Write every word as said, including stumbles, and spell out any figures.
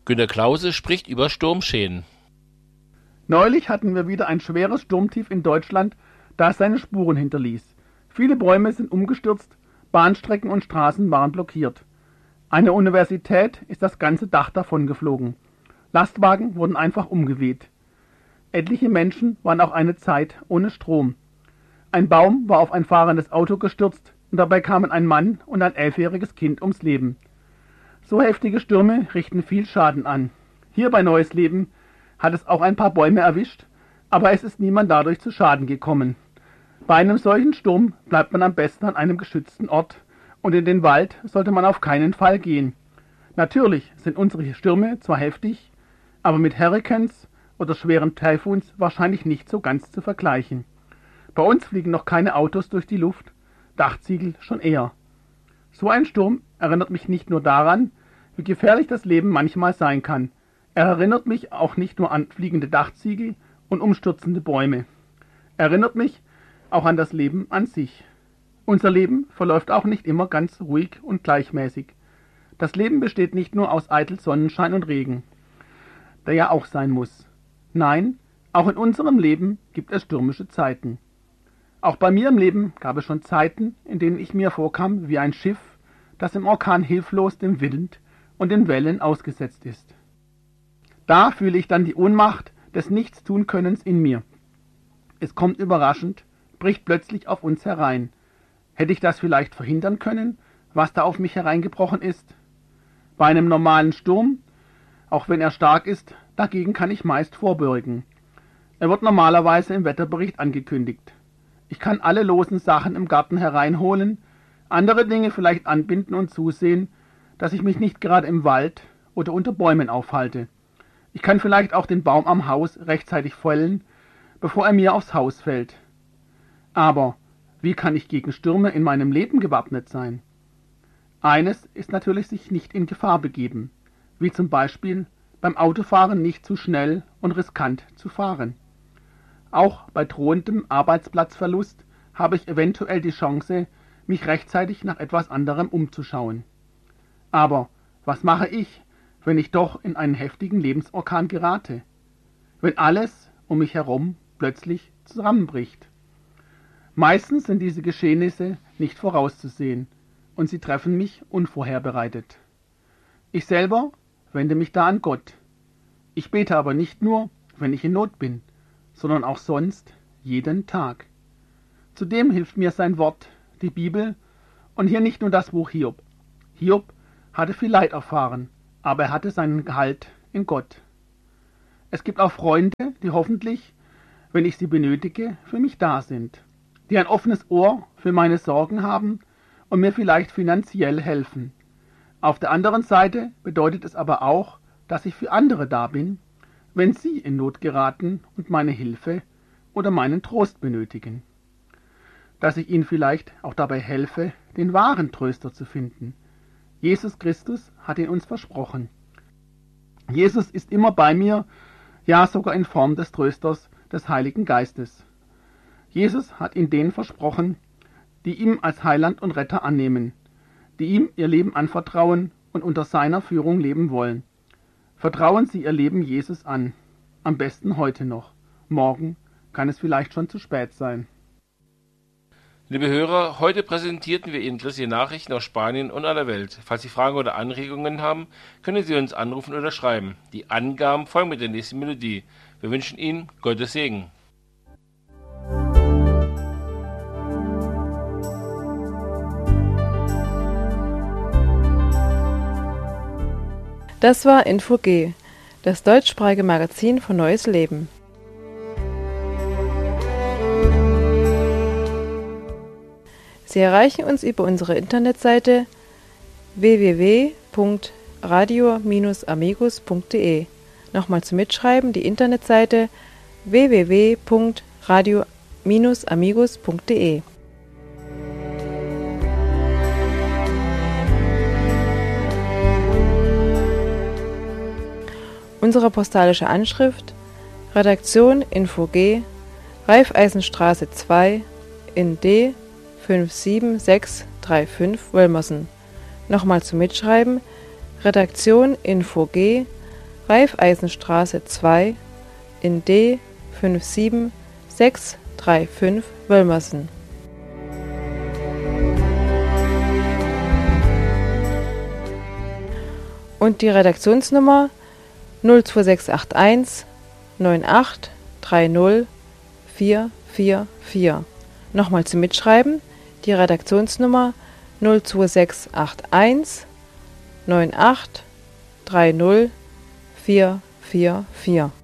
Günter Klause spricht über Sturmschäden. Neulich hatten wir wieder ein schweres Sturmtief in Deutschland, das seine Spuren hinterließ. Viele Bäume sind umgestürzt, Bahnstrecken und Straßen waren blockiert. Eine Universität ist das ganze Dach davongeflogen. Lastwagen wurden einfach umgeweht. Etliche Menschen waren auch eine Zeit ohne Strom. Ein Baum war auf ein fahrendes Auto gestürzt und dabei kamen ein Mann und ein elfjähriges Kind ums Leben. So heftige Stürme richten viel Schaden an. Hier bei Neues Leben hat es auch ein paar Bäume erwischt, aber es ist niemand dadurch zu Schaden gekommen. Bei einem solchen Sturm bleibt man am besten an einem geschützten Ort und in den Wald sollte man auf keinen Fall gehen. Natürlich sind unsere Stürme zwar heftig, aber mit Hurrikans oder schweren Taifuns wahrscheinlich nicht so ganz zu vergleichen. Bei uns fliegen noch keine Autos durch die Luft, Dachziegel schon eher. So ein Sturm erinnert mich nicht nur daran, wie gefährlich das Leben manchmal sein kann. Er erinnert mich auch nicht nur an fliegende Dachziegel und umstürzende Bäume. Er erinnert mich auch an das Leben an sich. Unser Leben verläuft auch nicht immer ganz ruhig und gleichmäßig. Das Leben besteht nicht nur aus eitel Sonnenschein und Regen, der ja auch sein muss. Nein, auch in unserem Leben gibt es stürmische Zeiten. Auch bei mir im Leben gab es schon Zeiten, in denen ich mir vorkam wie ein Schiff, das im Orkan hilflos dem Wind und den Wellen ausgesetzt ist. Da fühle ich dann die Ohnmacht des Nichtstun-Könnens in mir. Es kommt überraschend, bricht plötzlich auf uns herein. Hätte ich das vielleicht verhindern können, was da auf mich hereingebrochen ist? Bei einem normalen Sturm, auch wenn er stark ist, dagegen kann ich meist vorbeugen. Er wird normalerweise im Wetterbericht angekündigt. Ich kann alle losen Sachen im Garten hereinholen, andere Dinge vielleicht anbinden und zusehen, dass ich mich nicht gerade im Wald oder unter Bäumen aufhalte. Ich kann vielleicht auch den Baum am Haus rechtzeitig fällen, bevor er mir aufs Haus fällt. Aber wie kann ich gegen Stürme in meinem Leben gewappnet sein? Eines ist natürlich sich nicht in Gefahr begeben, wie zum Beispiel beim Autofahren nicht zu schnell und riskant zu fahren. Auch bei drohendem Arbeitsplatzverlust habe ich eventuell die Chance, mich rechtzeitig nach etwas anderem umzuschauen. Aber was mache ich, wenn ich doch in einen heftigen Lebensorkan gerate? Wenn alles um mich herum plötzlich zusammenbricht? Meistens sind diese Geschehnisse nicht vorauszusehen und sie treffen mich unvorherbereitet. Ich selber wende mich da an Gott. Ich bete aber nicht nur, wenn ich in Not bin, sondern auch sonst jeden Tag. Zudem hilft mir sein Wort, die Bibel, und hier nicht nur das Buch Hiob. Hiob hatte viel Leid erfahren, aber er hatte seinen Gehalt in Gott. Es gibt auch Freunde, die hoffentlich, wenn ich sie benötige, für mich da sind, die ein offenes Ohr für meine Sorgen haben und mir vielleicht finanziell helfen. Auf der anderen Seite bedeutet es aber auch, dass ich für andere da bin, wenn sie in Not geraten und meine Hilfe oder meinen Trost benötigen. Dass ich ihnen vielleicht auch dabei helfe, den wahren Tröster zu finden. Jesus Christus hat ihn uns versprochen. Jesus ist immer bei mir, ja sogar in Form des Trösters des Heiligen Geistes. Jesus hat ihn denen versprochen, die ihm als Heiland und Retter annehmen, die ihm ihr Leben anvertrauen und unter seiner Führung leben wollen. Vertrauen Sie Ihr Leben Jesus an, am besten heute noch. Morgen kann es vielleicht schon zu spät sein. Liebe Hörer, heute präsentierten wir Ihnen christliche Nachrichten aus Spanien und aller Welt. Falls Sie Fragen oder Anregungen haben, können Sie uns anrufen oder schreiben. Die Angaben folgen mit der nächsten Melodie. Wir wünschen Ihnen Gottes Segen. Das war Info G, das deutschsprachige Magazin von Neues Leben. Sie erreichen uns über unsere Internetseite w w w punkt radio Bindestrich amigos punkt de. Nochmal zum Mitschreiben die Internetseite w w w punkt radio Bindestrich amigos punkt de. Unsere postalische Anschrift: Redaktion Info G, Raiffeisenstraße zwei in D fünf sieben sechs drei fünf Wölmersen. Nochmal zum Mitschreiben: Redaktion Info G, Raiffeisenstraße zwei in D fünf sieben sechs drei fünf Wölmersen. Und die Redaktionsnummer null zwei sechs acht eins neun acht drei null vier vier vier. Nochmal zum Mitschreiben, die Redaktionsnummer null zwei sechs acht eins neun acht drei null vier vier vier.